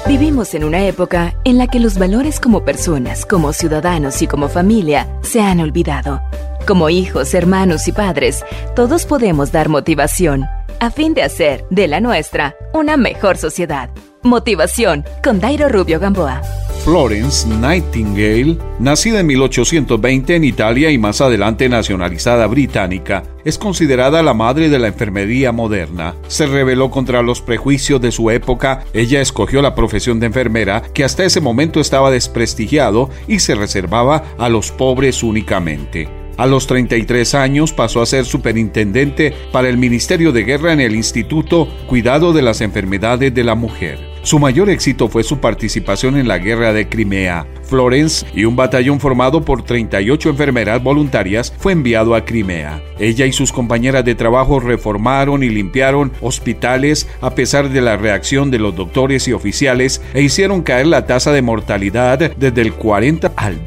Vivimos en una época en la que los valores como personas, como ciudadanos y como familia se han olvidado. Como hijos, hermanos y padres, todos podemos dar motivación a fin de hacer de la nuestra una mejor sociedad. Motivación con Dairo Rubio Gamboa. Florence Nightingale, nacida en 1820 en Italia y más adelante nacionalizada británica, es considerada la madre de la enfermería moderna. Se rebeló contra los prejuicios de su época. Ella escogió la profesión de enfermera, que hasta ese momento estaba desprestigiado y se reservaba a los pobres únicamente. A los 33 años pasó a ser superintendente para el Ministerio de Guerra en el Instituto Cuidado de las Enfermedades de la Mujer. Su mayor éxito fue su participación en la Guerra de Crimea. Florence y un batallón formado por 38 enfermeras voluntarias fue enviado a Crimea. Ella y sus compañeras de trabajo reformaron y limpiaron hospitales a pesar de la reacción de los doctores y oficiales e hicieron caer la tasa de mortalidad desde el 40 al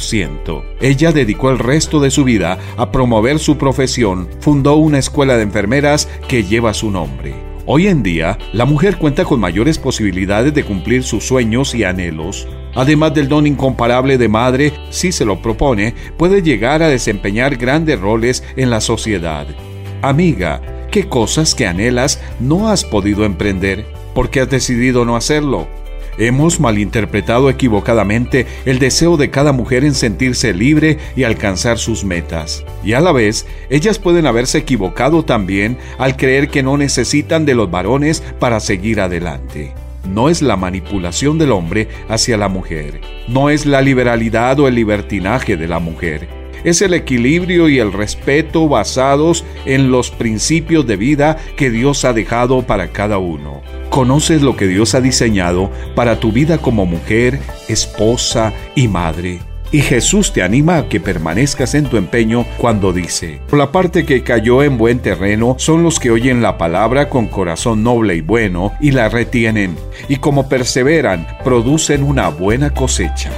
2%. Ella dedicó el resto de su vida a promover su profesión. Fundó una escuela de enfermeras que lleva su nombre. Hoy en día, la mujer cuenta con mayores posibilidades de cumplir sus sueños y anhelos. Además del don incomparable de madre, si se lo propone, puede llegar a desempeñar grandes roles en la sociedad. Amiga, ¿qué cosas que anhelas no has podido emprender? ¿Por qué has decidido no hacerlo? Hemos malinterpretado equivocadamente el deseo de cada mujer en sentirse libre y alcanzar sus metas. Y a la vez, ellas pueden haberse equivocado también al creer que no necesitan de los varones para seguir adelante. No es la manipulación del hombre hacia la mujer. No es la liberalidad o el libertinaje de la mujer. Es el equilibrio y el respeto basados en los principios de vida que Dios ha dejado para cada uno. Conoces lo que Dios ha diseñado para tu vida como mujer, esposa y madre. Y Jesús te anima a que permanezcas en tu empeño cuando dice: por la parte que cayó en buen terreno son los que oyen la palabra con corazón noble y bueno y la retienen, y como perseveran, producen una buena cosecha.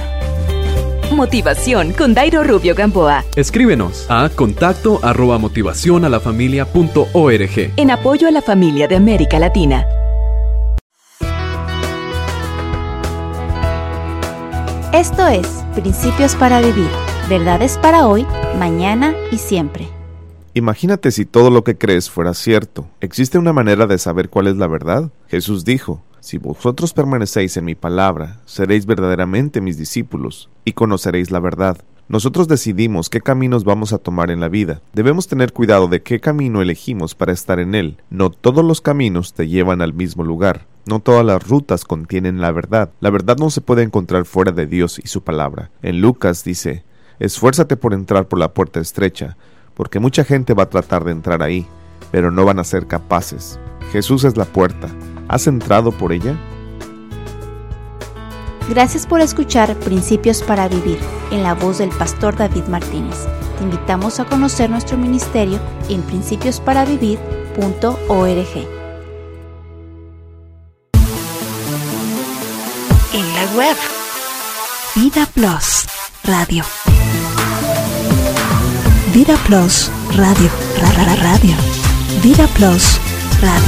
Motivación con Dairo Rubio Gamboa. Escríbenos a contacto@motivacionalafamilia.org. En apoyo a la familia de América Latina. Esto es Principios para Vivir, verdades para hoy, mañana y siempre. Imagínate si todo lo que crees fuera cierto. ¿Existe una manera de saber cuál es la verdad? Jesús dijo: si vosotros permanecéis en mi palabra, seréis verdaderamente mis discípulos y conoceréis la verdad. Nosotros decidimos qué caminos vamos a tomar en la vida. Debemos tener cuidado de qué camino elegimos para estar en él. No todos los caminos te llevan al mismo lugar. No todas las rutas contienen la verdad. La verdad no se puede encontrar fuera de Dios y su palabra. En Lucas dice: esfuérzate por entrar por la puerta estrecha, porque mucha gente va a tratar de entrar ahí, pero no van a ser capaces. Jesús es la puerta. ¿Has entrado por ella? Gracias por escuchar Principios para Vivir, en la voz del pastor David Martínez. Te invitamos a conocer nuestro ministerio en principiosparavivir.org. En la web, Vida Plus Radio. Vida Plus Radio. Radio. Vida Plus Radio.